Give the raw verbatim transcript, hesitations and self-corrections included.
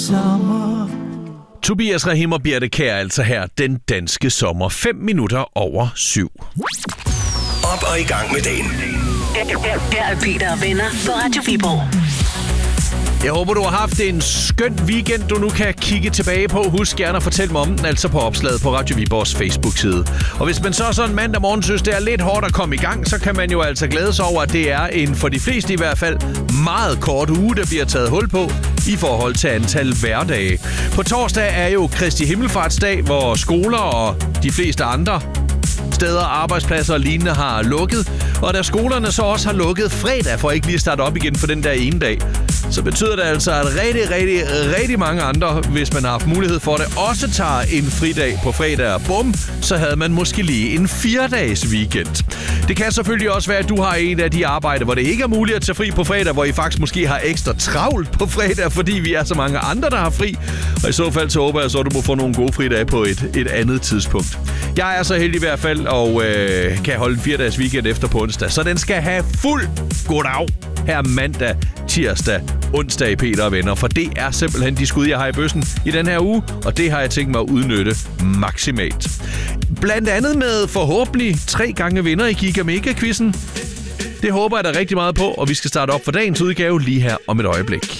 Sommer. Tobias Rahim og Birte Kjær altså her, den danske sommer. Fem minutter over syv. Op og i gang med dagen. Her er Peter og venner på Radio Viborg. Jeg håber, du har haft en skøn weekend, du nu kan kigge tilbage på. Husk gerne at fortælle mig om den, altså på opslaget på Radio Viborgs Facebook-side. Og hvis man så sådan mandag morgen synes, det er lidt hårdt at komme i gang, så kan man jo altså glæde sig over, at det er en, for de fleste i hvert fald, meget kort uge, der bliver taget hul på i forhold til antal hverdage. På torsdag er jo Kristi Himmelfartsdag, hvor skoler og de fleste andre steder, arbejdspladser og lignende har lukket. Og da skolerne så også har lukket fredag, for ikke lige at starte op igen for den der ene dag, så betyder det altså, at rigtig, rigtig, rigtig mange andre, hvis man har haft mulighed for det, også tager en fridag på fredag. Og bum, så havde man måske lige en fire-dages weekend. Det kan selvfølgelig også være, at du har en af de arbejder, hvor det ikke er muligt at tage fri på fredag, hvor I faktisk måske har ekstra travlt på fredag, fordi vi er så mange andre, der har fri. Og i så fald så håber jeg så, at du må få nogle gode fridage på et, et andet tidspunkt. Jeg er så heldig i hvert fald, og øh, kan holde en fire-dages weekend efter på onsdag. Så den skal have fuld goddag her mandag, tirsdag, onsdag i Peter og venner. For det er simpelthen de skud, jeg har i bøssen i den her uge, og det har jeg tænkt mig at udnytte maksimalt. Blandt andet med forhåbentlig tre gange vinder i Giga Mega-quizzen. Det håber jeg da rigtig meget på, og vi skal starte op for dagens udgave lige her om et øjeblik.